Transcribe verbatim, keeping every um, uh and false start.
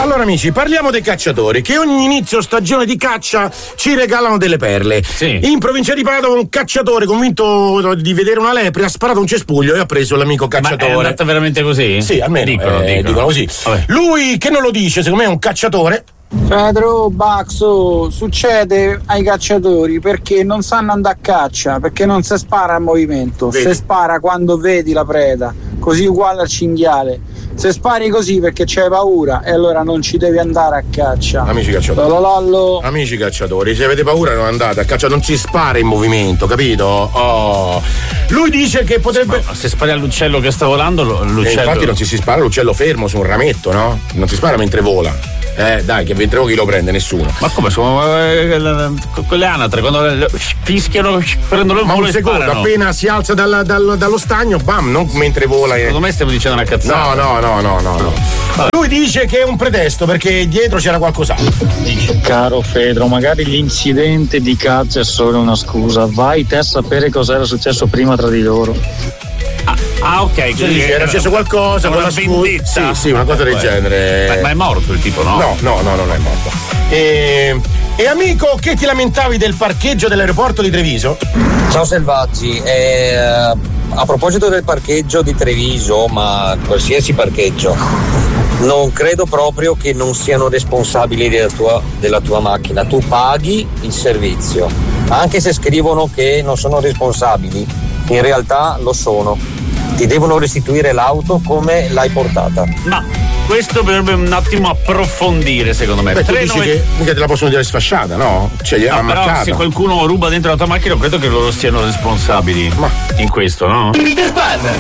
Allora amici, parliamo dei cacciatori che ogni inizio stagione di caccia ci regalano delle perle. Sì. In provincia di Padova un cacciatore convinto di vedere una lepre ha sparato un cespuglio e ha preso l'amico cacciatore. Ma è andata veramente così? Sì, almeno dicono, eh, dicono. dicono così. Vabbè. Lui che non lo dice, secondo me è un cacciatore. Pedro Baxo, succede ai cacciatori perché non sanno andare a caccia, perché non si spara al movimento, Vedi. si spara quando vedi la preda, così uguale al cinghiale. Se spari così perché c'hai paura e allora non ci devi andare a caccia. Amici cacciatori. Lololollo. Amici cacciatori, se avete paura non andate a caccia, non si spara in movimento, capito? Oh. Lui dice che potrebbe. Ma se spari all'uccello che sta volando, lo- E l'uccello. infatti non si, si spara l'uccello fermo su un rametto, no? Non si spara mentre vola. Eh, dai, che mentre vola chi lo prende? Nessuno. Ma come sono eh, la- quelle anatre quando le- fischiano, prendono il Ma volo un e secondo, sparano. appena si alza dal- dal- dallo stagno, bam, non mentre vola. eh. Secondo me stiamo dicendo una cazzata. No, no, no, no, no, no. Lui dice che è un pretesto perché dietro c'era qualcos'altro. Caro Fedro, magari l'incidente di caccia è solo una scusa. Vai te a sapere cos'era successo prima tra di loro. Ah, ok, Cioè, quindi dice, era successo qualcosa, una quella scu- vendetta. Sì, sì, una cosa del Poi- genere. Ma, ma è morto il tipo, no? No, no, no, non è morto. E, e amico, che ti lamentavi del parcheggio dell'aeroporto di Treviso? Ciao Selvaggi, eh, a proposito del parcheggio di Treviso, ma qualsiasi parcheggio, non credo proprio che non siano responsabili della tua, della tua macchina. Tu paghi il servizio, anche se scrivono che non sono responsabili, in realtà lo sono. Ti devono restituire l'auto come l'hai portata. Ma questo dovrebbe un attimo approfondire, secondo me. Beh, tu Tre, dici nove- che mica te la possono dire sfasciata, no? Cioè, gliel'ha No, però marcata. se qualcuno ruba dentro la tua macchina, credo che loro siano responsabili Ma- in questo, no? Peter Pan.